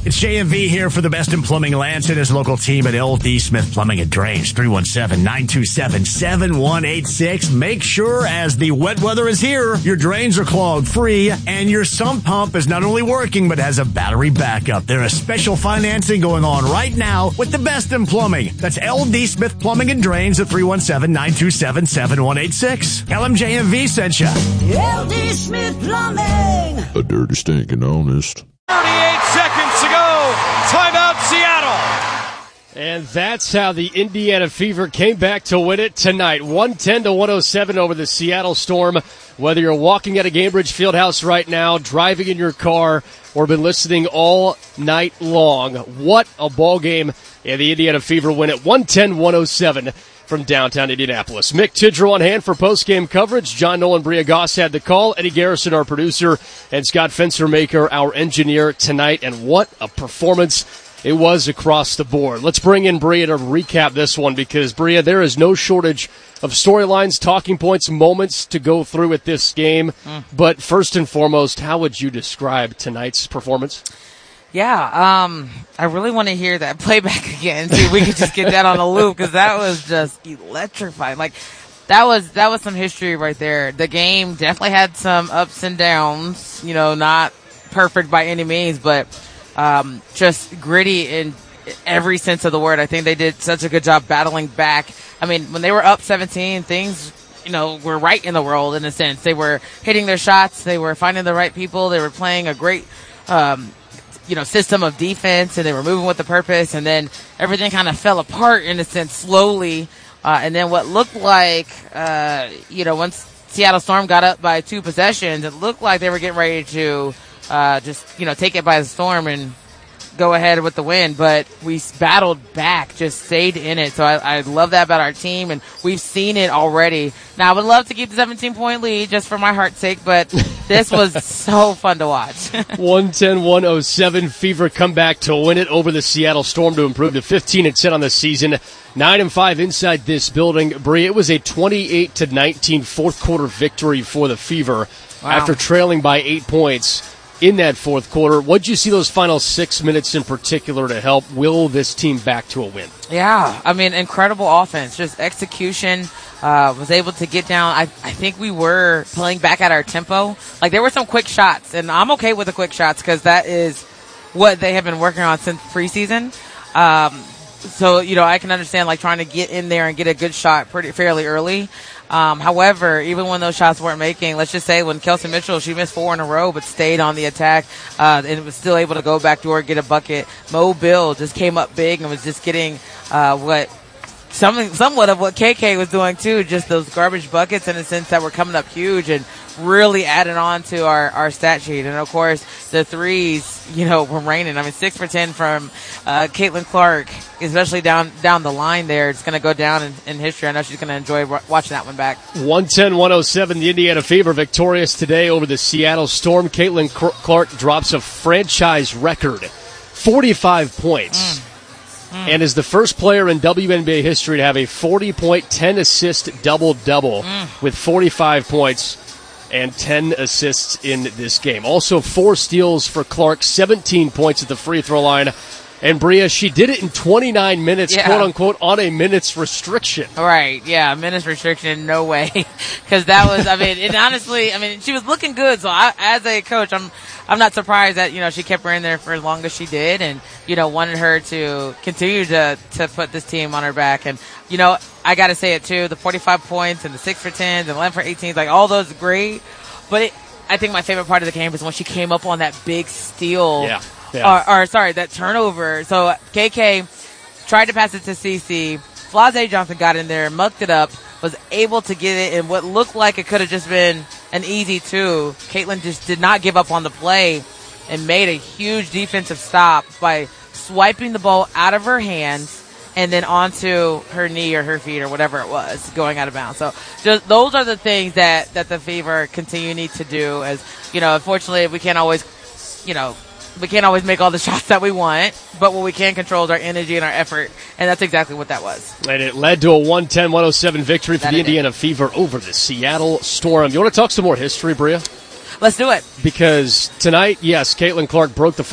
It's JMV here for the best in plumbing. Lance and his local team at LD Smith Plumbing and Drains, 317-927-7186. Make sure as the wet weather is here, your drains are clogged free and your sump pump is not only working but has a battery backup. There is special financing going on right now with the best in plumbing. That's LD Smith Plumbing and Drains at 317-927-7186. LMJMV sent you. LD Smith Plumbing. A dirty, stinking honest. 38 seconds to go. Timeout, Seattle. And that's how the Indiana Fever came back to win it tonight. 110-107 over the Seattle Storm. Whether you're walking at a Gainbridge Fieldhouse right now, driving in your car, or been listening all night long, what a ball game. And the Indiana Fever win it 110-107 from downtown Indianapolis. Mick Tidrow on hand for post-game coverage. John Nolan Briagas had the call. Eddie Garrison, our producer, and Scott Fencermaker, our engineer tonight. And what a performance it was across the board. Let's bring in Bria to recap this one because, Bria, there is no shortage of storylines, talking points, moments to go through with this game. But first and foremost, how would you describe tonight's performance? Yeah, I really want to hear that playback again. See if we could just get that on a loop because that was just electrifying. Like that was some history right there. The game definitely had some ups and downs. You know, not perfect by any means, but just gritty in every sense of the word. I think they did such a good job battling back. I mean, when they were up 17, things, you know, were right in the world in a sense. They were hitting their shots. They were finding the right people. They were playing a great, system of defense, and they were moving with a purpose. And then everything kind of fell apart in a sense slowly. And then what looked like, once Seattle Storm got up by 2 possessions, it looked like they were getting ready to take it by the storm and go ahead with the win, but we battled back, just stayed in it. So I love that about our team, and we've seen it already. Now, I would love to keep the 17-point lead just for my heart's sake, but this was so fun to watch. 110-107, Fever come back to win it over the Seattle Storm to improve to 15-10 on the season. 9-5 inside this building. Bree, it was a 28-19 fourth quarter victory for the Fever after trailing by 8 points. In that fourth quarter, what did you see those final 6 minutes in particular to help will this team back to a win? Yeah, I mean, incredible offense, just execution, was able to get down. I think we were playing back at our tempo. Like, there were some quick shots, and I'm okay with the quick shots because that is what they have been working on since preseason. So, I can understand, like, trying to get in there and get a good shot fairly early. However, even when those shots weren't making, let's just say when Kelsey Mitchell, she missed 4 in a row but stayed on the attack and was still able to go back door, get a bucket. Mo Bill just came up big and was just getting somewhat of what KK was doing too, just those garbage buckets in a sense that were coming up huge and really adding on to our stat sheet. And of course, the threes, were raining. I mean, 6 for 10 from Caitlin Clark, especially down the line there. It's going to go down in history. I know she's going to enjoy watching that one back. 110-107, the Indiana Fever victorious today over the Seattle Storm. Caitlin Clark drops a franchise record, 45 points. And is the first player in WNBA history to have a 40-point, 10-assist double-double with 45 points and 10 assists in this game. Also 4 steals for Clark, 17 points at the free throw line. And Bria, she did it in 29 minutes, quote-unquote, on a minutes restriction. Right, yeah, minutes restriction, no way. Because that was, honestly, she was looking good. So as a coach, I'm not surprised that, she kept her in there for as long as she did and, wanted her to continue to put this team on her back. And, I got to say it too, the 45 points and the 6 for 10s and 11 for 18s, like all those are great. But I think my favorite part of the game was when she came up on that big steal. Yeah. That turnover. So KK tried to pass it to CC. Flazé Johnson got in there, mucked it up, was able to get it in what looked like it could have just been an easy 2. Caitlin just did not give up on the play and made a huge defensive stop by swiping the ball out of her hands and then onto her knee or her feet or whatever it was going out of bounds. So just those are the things that the Fever need to do. As unfortunately we can't always make all the shots that we want, but what we can control is our energy and our effort, and that's exactly what that was. And it led to a 110-107 victory for the Indiana Fever over the Seattle Storm. You want to talk some more history, Bria? Let's do it. Because tonight, yes, Caitlin Clark broke the